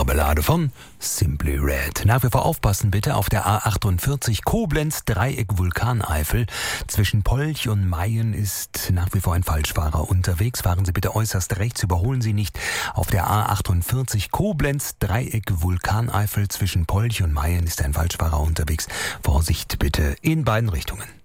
Ballade von Simply Red. Nach wie vor aufpassen bitte auf der A48 Koblenz, Dreieck Vulkaneifel. Zwischen Polch und Mayen ist nach wie vor ein Falschfahrer unterwegs. Fahren Sie bitte äußerst rechts, überholen Sie nicht. Auf der A48 Koblenz, Dreieck Vulkaneifel. Zwischen Polch und Mayen ist ein Falschfahrer unterwegs. Vorsicht bitte in beiden Richtungen.